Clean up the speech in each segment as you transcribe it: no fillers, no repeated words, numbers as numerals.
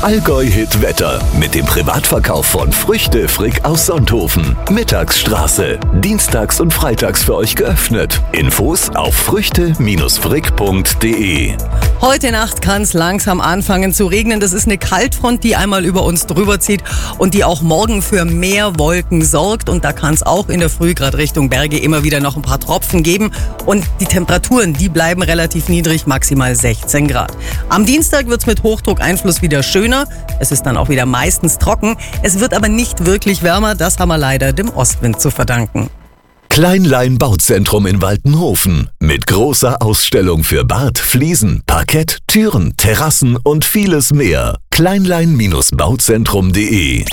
Allgäu-Hit-Wetter mit dem Privatverkauf von Früchte Frick aus Sonthofen. Mittagsstraße. Dienstags und freitags für euch geöffnet. Infos auf früchte-frick.de. Heute Nacht kann es langsam anfangen zu regnen. Das ist eine Kaltfront, die einmal über uns drüber zieht und die auch morgen für mehr Wolken sorgt. Und da kann es auch in der Früh gerade Richtung Berge immer wieder noch ein paar Tropfen geben. Und die Temperaturen, die bleiben relativ niedrig, maximal 16 Grad. Am Dienstag wird es mit Hochdruckeinfluss wieder schöner. Es ist dann auch wieder meistens trocken. Es wird aber nicht wirklich wärmer. Das haben wir leider dem Ostwind zu verdanken. Kleinlein Bauzentrum in Waltenhofen mit großer Ausstellung für Bad, Fliesen, Parkett, Türen, Terrassen und vieles mehr. Kleinlein-bauzentrum.de.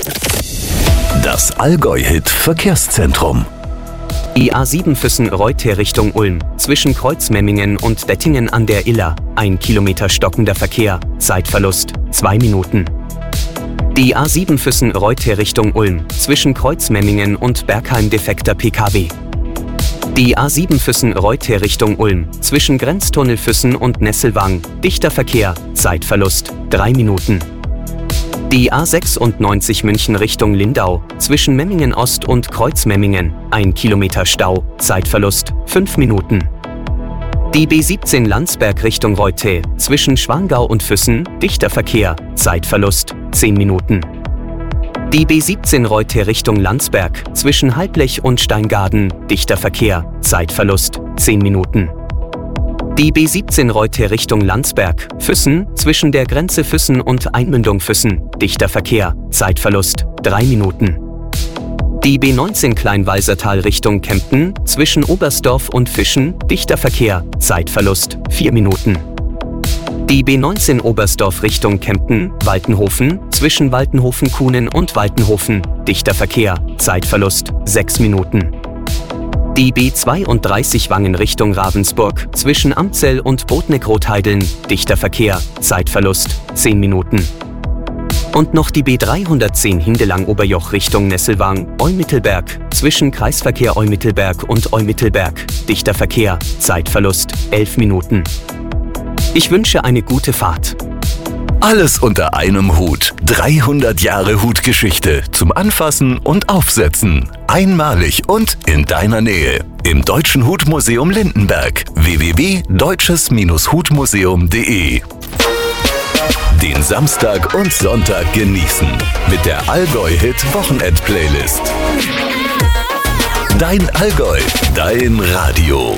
Das Allgäu-Hit Verkehrszentrum. Die A7 Füssen-Reuth Richtung Ulm, zwischen Kreuzmemmingen und Dettingen an der Iller, 1 Kilometer stockender Verkehr, Zeitverlust, 2 Minuten. Die A7 Füssen-Reuth Richtung Ulm, zwischen Kreuzmemmingen und Bergheim defekter PKW. Die A7 Füssen-Reuth Richtung Ulm, zwischen Grenztunnel Füssen und Nesselwang, dichter Verkehr, Zeitverlust, 3 Minuten. Die A96 München Richtung Lindau, zwischen Memmingen Ost und Kreuzmemmingen, 1 Kilometer Stau, Zeitverlust, 5 Minuten. Die B17 Landsberg Richtung Reutte, zwischen Schwangau und Füssen, dichter Verkehr, Zeitverlust, 10 Minuten. Die B17 Reutte Richtung Landsberg, zwischen Halblech und Steingaden, dichter Verkehr, Zeitverlust, 10 Minuten. Die B17 Reutte Richtung Landsberg, Füssen, zwischen der Grenze Füssen und Einmündung Füssen, dichter Verkehr, Zeitverlust, 3 Minuten. Die B19 Kleinwalsertal Richtung Kempten, zwischen Oberstdorf und Fischen, dichter Verkehr, Zeitverlust, 4 Minuten. Die B19 Oberstdorf Richtung Kempten, Waltenhofen, zwischen Waltenhofen-Kuhnen und Waltenhofen, dichter Verkehr, Zeitverlust, 6 Minuten. Die B32 Wangen Richtung Ravensburg, zwischen Amzell und Botneck-Rotheideln, dichter Verkehr, Zeitverlust, 10 Minuten. Und noch die B310 Hindelang-Oberjoch Richtung Nesselwang, Eumittelberg, zwischen Kreisverkehr Eumittelberg und Eumittelberg, dichter Verkehr, Zeitverlust, 11 Minuten. Ich wünsche eine gute Fahrt. Alles unter einem Hut. 300 Jahre Hutgeschichte zum Anfassen und Aufsetzen. Einmalig und in deiner Nähe. Im Deutschen Hutmuseum Lindenberg. www.deutsches-hutmuseum.de. Den Samstag und Sonntag genießen mit der Allgäu-Hit Wochenend-Playlist. Dein Allgäu, dein Radio.